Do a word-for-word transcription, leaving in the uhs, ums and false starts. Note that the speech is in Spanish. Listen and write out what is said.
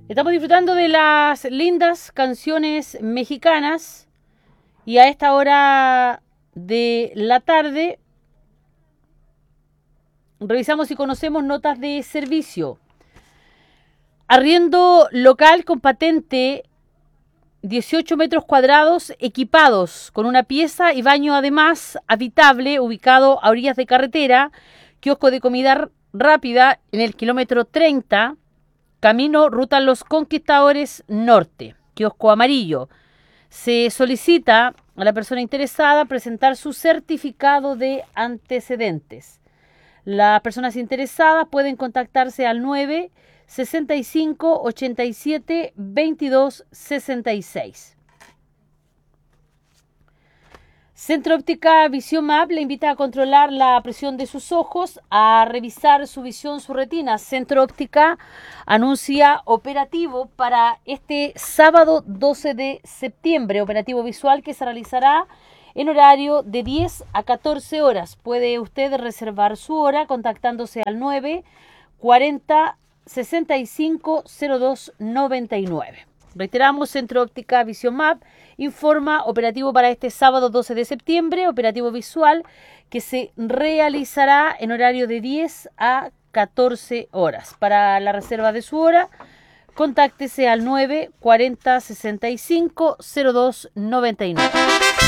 Estamos disfrutando de las lindas canciones mexicanas y a esta hora de la tarde revisamos y conocemos notas de servicio. Arriendo local con patente dieciocho metros cuadrados equipados con una pieza y baño además habitable ubicado a orillas de carretera, kiosco de comida rápida en el kilómetro treinta, camino ruta Los Conquistadores Norte, kiosco amarillo. Se solicita a la persona interesada presentar su certificado de antecedentes. Las personas interesadas pueden contactarse al nueve sesenta y cinco ochenta y siete veintidós sesenta y seis. Centro Óptica Visión Map le invita a controlar la presión de sus ojos, a revisar su visión, su retina. Centro Óptica anuncia operativo para este sábado doce de septiembre, operativo visual que se realizará en horario de diez a catorce horas. Puede usted reservar su hora contactándose al nueve cuarenta sesenta y cinco cero dos noventa y nueve. Reiteramos, Centro Óptica Visión Map informa operativo para este sábado doce de septiembre, operativo visual que se realizará en horario de diez a catorce horas. Para la reserva de su hora, contáctese al nueve cuarenta sesenta y cinco cero dos noventa y nueve.